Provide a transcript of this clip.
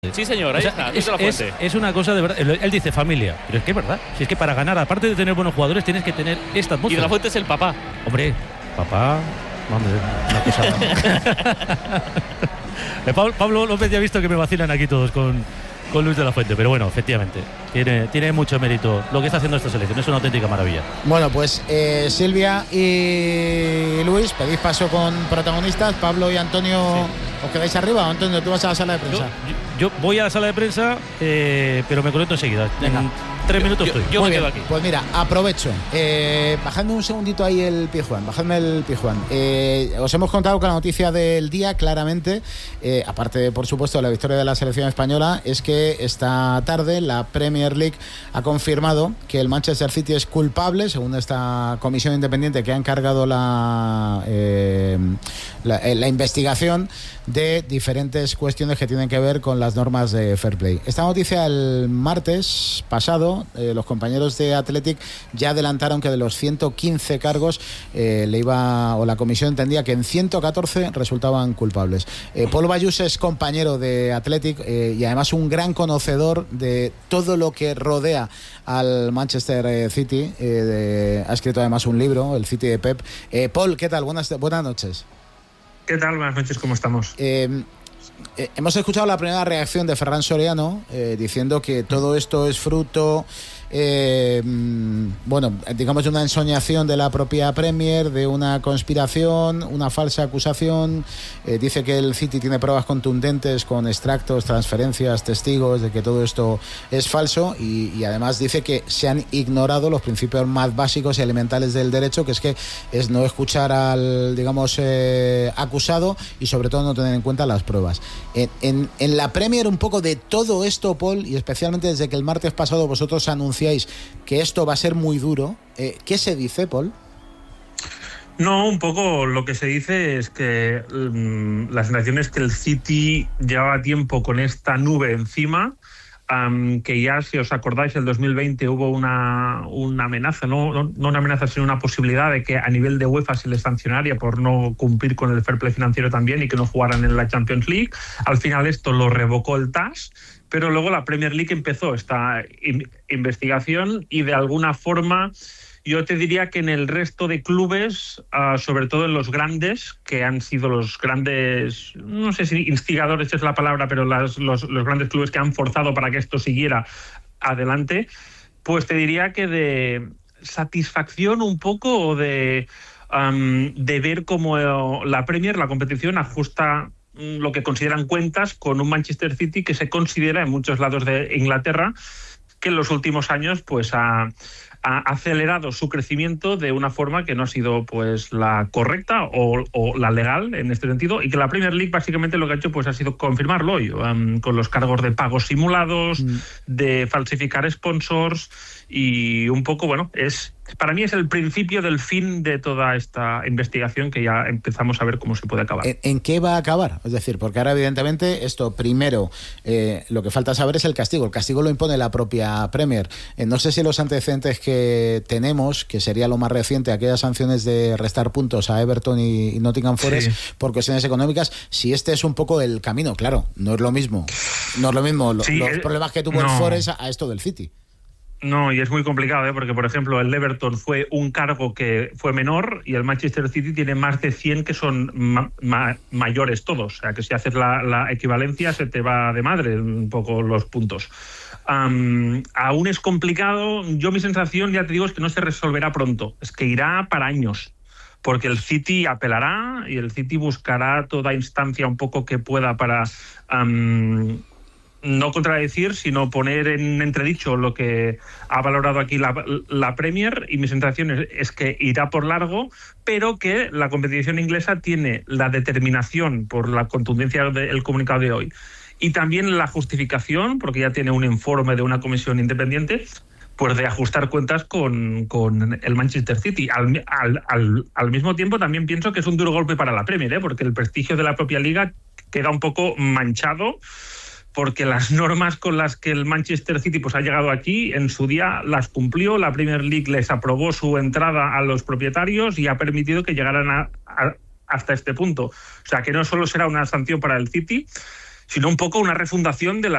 Sí, señor, ahí está, es una cosa de verdad. Él dice familia, pero es que es verdad. Si es que para ganar, aparte de tener buenos jugadores, tienes que tener esta atmósfera. Y De La Fuente es el papá. Hombre, papá, una cosa. Pablo López, ya he visto que me vacilan aquí todos con Luis de la Fuente, pero bueno, efectivamente, tiene mucho mérito lo que está haciendo esta selección, es una auténtica maravilla. Bueno, pues Silvia y Luis, pedís paso con protagonistas. Pablo y Antonio, sí. ¿Os quedáis arriba? Antonio, tú vas a la sala de prensa. Yo voy a la sala de prensa, pero me conecto enseguida. En 3 minutos estoy. Yo me quedo aquí. Pues mira, aprovecho. Bajadme un segundito ahí el pijuán. Bajadme el pijuán. Os hemos contado con la noticia del día, claramente, aparte, por supuesto, de la victoria de la selección española, es que esta tarde la Premier League ha confirmado que el Manchester City es culpable, según esta comisión independiente que ha encargado la investigación de diferentes cuestiones que tienen que ver con las normas de fair play. Esta noticia el martes pasado, los compañeros de Athletic ya adelantaron que de los 115 cargos la comisión entendía que en 114 resultaban culpables. Paul Bayús es compañero de Athletic y además un gran conocedor de todo lo que rodea al Manchester City. Ha escrito además un libro, El City de Pep. Paul, ¿qué tal? Buenas noches. ¿Qué tal? Buenas noches, ¿cómo estamos? Hemos escuchado la primera reacción de Ferran Soriano diciendo que todo esto es fruto, digamos, de una ensoñación de la propia Premier, de una conspiración, una falsa acusación. Dice que el City tiene pruebas contundentes con extractos, transferencias, testigos de que todo esto es falso y además dice que se han ignorado los principios más básicos y elementales del derecho, que es no escuchar al, digamos, acusado y sobre todo no tener en cuenta las pruebas. En la Premier, un poco de todo esto, Paul, y especialmente desde que el martes pasado vosotros anunciáis que esto va a ser muy duro, ¿qué se dice, Paul? No, un poco lo que se dice es que la sensación es que el City llevaba tiempo con esta nube encima, que ya, si os acordáis, el 2020 hubo una amenaza, no una amenaza, sino una posibilidad de que a nivel de UEFA se les sancionaría por no cumplir con el fair play financiero también y que no jugaran en la Champions League. Al final esto lo revocó el TAS, pero luego la Premier League empezó esta investigación y de alguna forma yo te diría que en el resto de clubes, sobre todo en los grandes, que han sido los grandes, no sé si instigadores es la palabra, pero los grandes clubes que han forzado para que esto siguiera adelante, pues te diría que de satisfacción un poco o de ver cómo la Premier, la competición, ajusta lo que consideran cuentas con un Manchester City que se considera en muchos lados de Inglaterra que en los últimos años pues ha acelerado su crecimiento de una forma que no ha sido pues la correcta o la legal en este sentido, y que la Premier League básicamente lo que ha hecho pues ha sido confirmarlo hoy, con los cargos de pagos simulados, de falsificar sponsors, y un poco, bueno, para mí es el principio del fin de toda esta investigación que ya empezamos a ver cómo se puede acabar. ¿En qué va a acabar? Es decir, porque ahora evidentemente esto primero, lo que falta saber es el castigo. El castigo lo impone la propia Premier. No sé si los antecedentes que tenemos, que sería lo más reciente, aquellas sanciones de restar puntos a Everton y Nottingham Forest por cuestiones económicas, si este es un poco el camino. Claro, no es lo mismo los problemas que tuvo el Forest a esto del City. No, y es muy complicado, porque, por ejemplo, el Everton fue un cargo que fue menor y el Manchester City tiene más de 100 que son mayores todos. O sea, que si haces la equivalencia se te va de madre un poco los puntos. Aún es complicado. Yo mi sensación, ya te digo, es que no se resolverá pronto. Es que irá para años. Porque el City apelará y el City buscará toda instancia un poco que pueda para... no contradecir, sino poner en entredicho lo que ha valorado aquí la Premier, y mi sensación es que irá por largo, pero que la competición inglesa tiene la determinación, por la contundencia del comunicado de hoy, y también la justificación, porque ya tiene un informe de una comisión independiente, pues de ajustar cuentas con el Manchester City. Al mismo tiempo también pienso que es un duro golpe para la Premier, porque el prestigio de la propia liga queda un poco manchado, porque las normas con las que el Manchester City pues ha llegado aquí, en su día las cumplió, la Premier League les aprobó su entrada a los propietarios y ha permitido que llegaran hasta este punto. O sea, que no solo será una sanción para el City, sino un poco una refundación de